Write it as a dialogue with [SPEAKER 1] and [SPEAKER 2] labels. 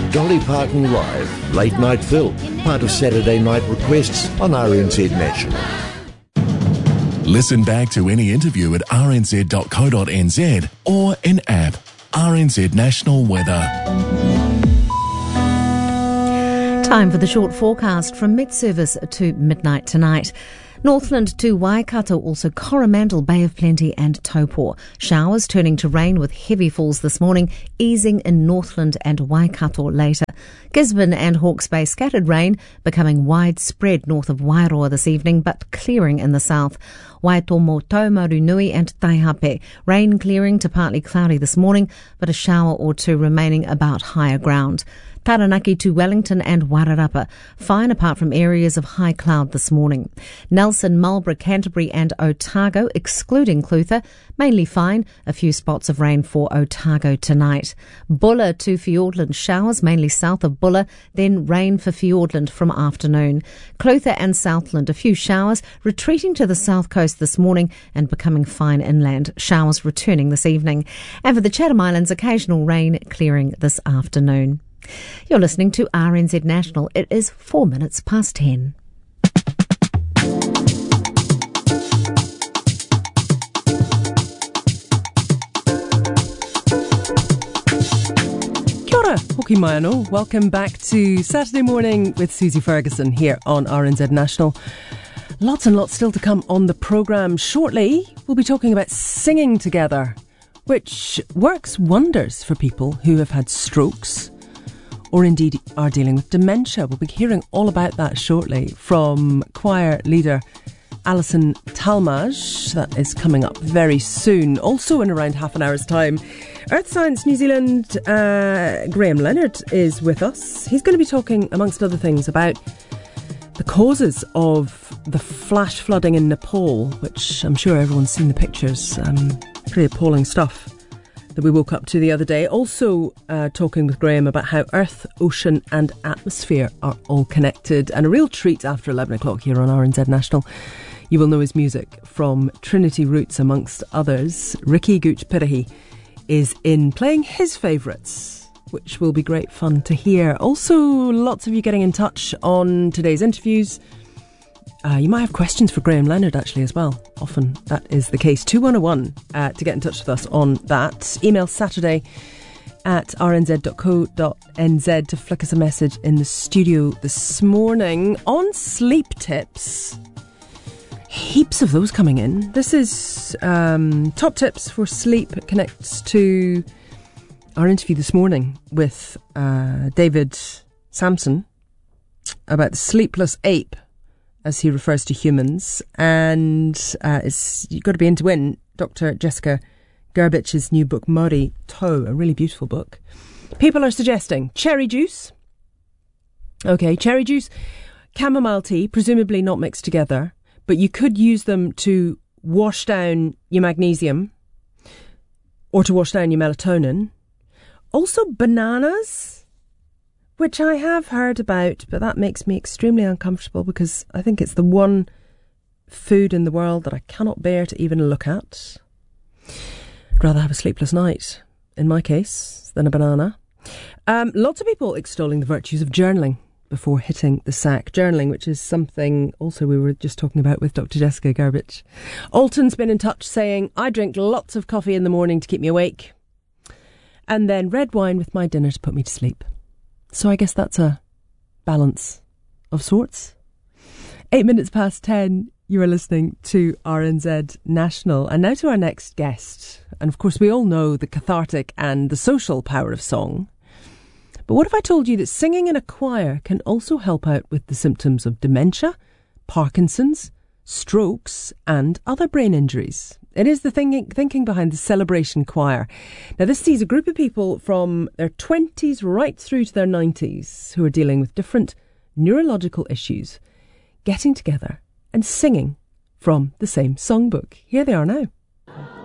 [SPEAKER 1] Dolly Parton Live, Late Night Phil, part of Saturday Night Requests on RNZ National.
[SPEAKER 2] Listen back to any interview at rnz.co.nz or in app RNZ National Weather.
[SPEAKER 3] Time for the short forecast from mid-service to midnight tonight. Northland to Waikato, also Coromandel, Bay of Plenty and Taupō. Showers turning to rain with heavy falls this morning, easing in Northland and Waikato later. Gisborne and Hawke's Bay scattered rain, becoming widespread north of Wairoa this evening, but clearing in the south. Waitomo, Taumarunui and Taihape. Rain clearing to partly cloudy this morning, but a shower or two remaining about higher ground. Taranaki to Wellington and Wairarapa. Fine apart from areas of high cloud this morning. Nelson, Marlborough, Canterbury and Otago, excluding Clutha, mainly fine. A few spots of rain for Otago tonight. Bulla to Fiordland, showers mainly south of Bulla, then rain for Fiordland from afternoon. Clutha and Southland, a few showers, retreating to the south coast this morning and becoming fine inland. Showers returning this evening. And for the Chatham Islands, occasional rain clearing this afternoon. You're listening to RNZ National. It is 4 minutes past 10.
[SPEAKER 4] Kia ora, hoki mai anō. Welcome back to Saturday Morning with Susie Ferguson here on RNZ National. Lots and lots still to come on the programme. Shortly, we'll be talking about singing together, which works wonders for people who have had strokes or indeed are dealing with dementia. We'll be hearing all about that shortly from choir leader Alison Talmage. That is coming up very soon. Also in around half an hour's time, Earth Science New Zealand, Graham Leonard is with us. He's going to be talking, amongst other things, about the causes of the flash flooding in Nepal, which I'm sure everyone's seen the pictures. Pretty appalling stuff that we woke up to the other day. Also talking with Graham about how Earth, ocean and atmosphere are all connected. And a real treat after 11 o'clock here on RNZ National. You will know his music from Trinity Roots, amongst others. Ricky Gooch Pirahi is in playing his favourites, which will be great fun to hear. Also, lots of you getting in touch on today's interviews. You might have questions for Graham Leonard actually as well. Often that is the case. 2101 to get in touch with us on that. Email Saturday at rnz.co.nz to flick us a message in the studio this morning. On sleep tips, heaps of those coming in. This is top tips for sleep. It connects to our interview this morning with David Sampson about the sleepless ape, as he refers to humans. And you've got to be in to win Dr. Jessica Gerbich's new book, Mauri Tau, a really beautiful book. People are suggesting cherry juice. Okay, cherry juice, chamomile tea, presumably not mixed together, but you could use them to wash down your magnesium or to wash down your melatonin. Also bananas, which I have heard about, but that makes me extremely uncomfortable because I think it's the one food in the world that I cannot bear to even look at. I'd rather have a sleepless night, in my case, than a banana. Lots of people extolling the virtues of journaling before hitting the sack. Journaling, which is something also we were just talking about with Dr. Jessica Gerbich. Alton's been in touch saying, I drink lots of coffee in the morning to keep me awake, and then red wine with my dinner to put me to sleep. So I guess that's a balance of sorts. 8 minutes past 10, you are listening to RNZ National. And now to our next guest. And of course we all know the cathartic and the social power of song. But what if I told you that singing in a choir can also help out with the symptoms of dementia, Parkinson's, strokes and other brain injuries? It is the thinking behind the Celebration Choir. Now, this sees a group of people from their 20s right through to their 90s who are dealing with different neurological issues, getting together and singing from the same songbook. Here they are now.